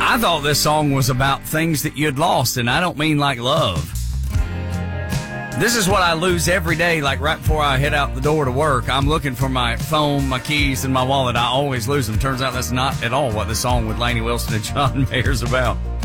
I thought this song was about things that you'd lost, and I don't mean like love. This is what I lose every day, like right before I head out the door to work. I'm looking for my phone, my keys, and my wallet. I always lose them. Turns out that's not at all what the song with Lainey Wilson and John Mayer's about.